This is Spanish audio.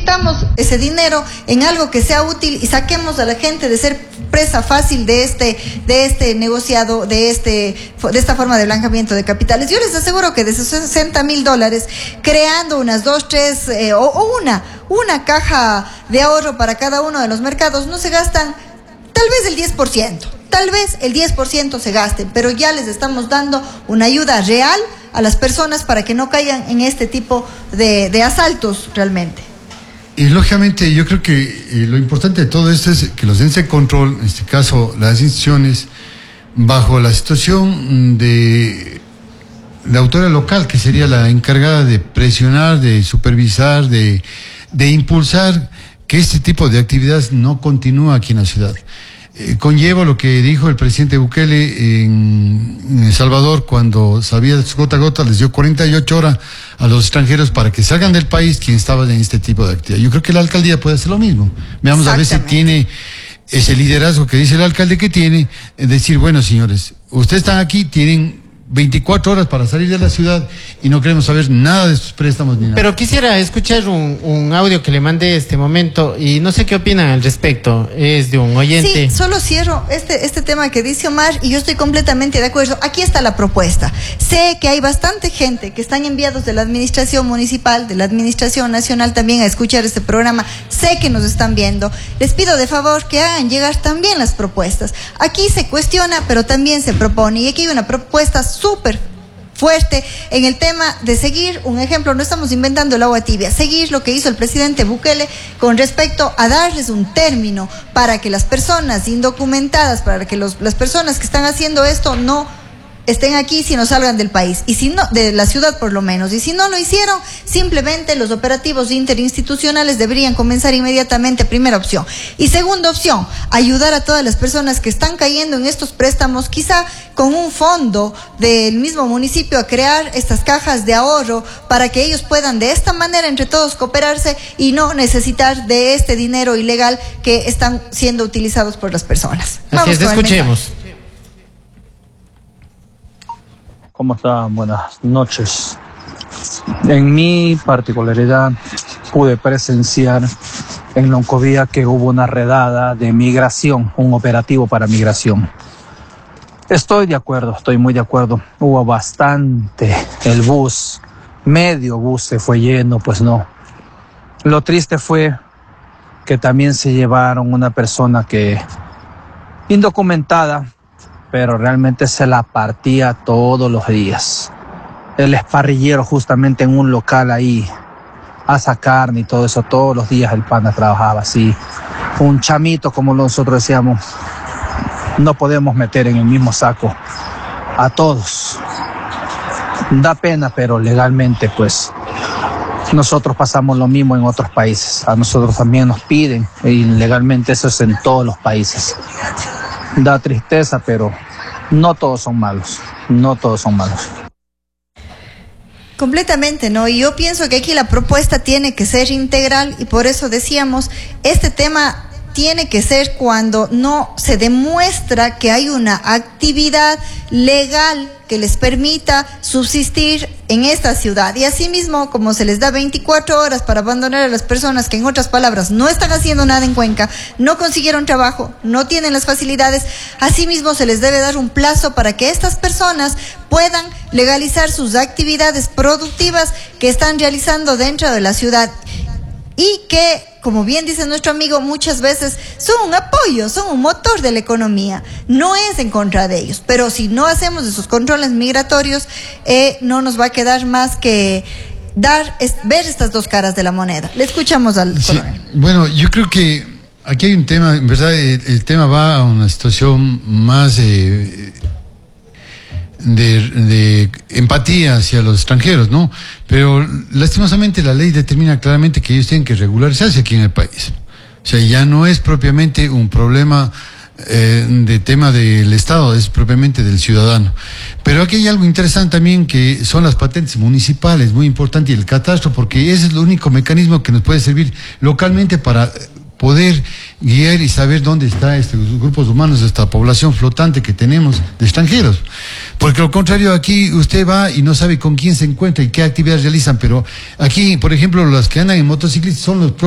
Invirtamos ese dinero en algo que sea útil y saquemos a la gente de ser presa fácil de este negociado, de esta forma de blanqueamiento de capitales. Yo les aseguro que de esos $60,000, creando unas 2, 3 una caja de ahorro para cada uno de los mercados, no se gastan tal vez el 10%. Tal vez el 10% se gasten, pero ya les estamos dando una ayuda real a las personas para que no caigan en este tipo de asaltos realmente. Y lógicamente yo creo que lo importante de todo esto es que los entes de control, en este caso las instituciones, bajo la situación de la autoridad local, que sería la encargada de presionar, de supervisar, de impulsar que este tipo de actividades no continúe aquí en la ciudad. Conlleva lo que dijo el presidente Bukele en El Salvador cuando sabía de gota a gota, les dio 48 horas a los extranjeros para que salgan del país quien estaba en este tipo de actividad. Yo creo que la alcaldía puede hacer lo mismo. Veamos a ver si tiene ese liderazgo que dice el alcalde que tiene, es decir, bueno, señores, ustedes están aquí, tienen 24 horas para salir de la ciudad y no queremos saber nada de sus préstamos ni nada. Pero quisiera escuchar un audio que le mandé este momento y no sé qué opinan al respecto. Es de un oyente. Sí, solo cierro este tema que dice Omar y yo estoy completamente de acuerdo. Aquí está la propuesta. Sé que hay bastante gente que están enviados de la administración municipal, de la administración nacional también a escuchar este programa. Sé que nos están viendo. Les pido de favor que hagan llegar también las propuestas. Aquí se cuestiona, pero también se propone y aquí hay una propuesta súper fuerte en el tema de seguir, un ejemplo, no estamos inventando el agua tibia, seguir lo que hizo el presidente Bukele con respecto a darles un término para que las personas indocumentadas, para que las personas que están haciendo esto no estén aquí, si no salgan del país, y si no, de la ciudad por lo menos, y si no lo hicieron, simplemente los operativos interinstitucionales deberían comenzar inmediatamente, primera opción. Y segunda opción, ayudar a todas las personas que están cayendo en estos préstamos, quizá con un fondo del mismo municipio a crear estas cajas de ahorro para que ellos puedan de esta manera entre todos cooperarse y no necesitar de este dinero ilegal que están siendo utilizados por las personas. Así es, escuchemos. ¿Cómo están? Buenas noches. En mi particularidad pude presenciar en Loncovía que hubo una redada de migración, un operativo para migración. Estoy de acuerdo, estoy muy de acuerdo. Hubo bastante, el bus, medio bus se fue lleno, pues no. Lo triste fue que también se llevaron una persona que indocumentada, pero realmente se la partía todos los días. El esparrillero justamente en un local ahí, asa carne y todo eso, todos los días el pana trabajaba así. Un chamito, como nosotros decíamos, no podemos meter en el mismo saco a todos. Da pena, pero legalmente pues nosotros pasamos lo mismo en otros países. A nosotros también nos piden y legalmente eso es en todos los países. Da tristeza, pero no todos son malos, no todos son malos. Completamente, ¿no? Y yo pienso que aquí la propuesta tiene que ser integral y por eso decíamos, este tema tiene que ser cuando no se demuestra que hay una actividad legal que les permita subsistir en esta ciudad. Y asimismo, como se les da 24 horas para abandonar a las personas que en otras palabras no están haciendo nada en Cuenca, no consiguieron trabajo, no tienen las facilidades, asimismo se les debe dar un plazo para que estas personas puedan legalizar sus actividades productivas que están realizando dentro de la ciudad y que, como bien dice nuestro amigo, muchas veces son un apoyo, son un motor de la economía. No es en contra de ellos, pero si no hacemos esos controles migratorios, no nos va a quedar más que ver estas dos caras de la moneda. Le escuchamos al coronel. Bueno, yo creo que aquí hay un tema, en verdad, el tema va a una situación más de empatía hacia los extranjeros, ¿no? Pero lastimosamente la ley determina claramente que ellos tienen que regularizarse aquí en el país. O sea, ya no es propiamente un problema de tema del Estado, es propiamente del ciudadano. Pero aquí hay algo interesante también que son las patentes municipales, muy importante, y el catastro, porque ese es el único mecanismo que nos puede servir localmente para poder guiar y saber dónde están estos grupos humanos, esta población flotante que tenemos de extranjeros. Porque lo contrario, aquí usted va y no sabe con quién se encuentra y qué actividades realizan, pero aquí, por ejemplo, los que andan en motocicletas son los propios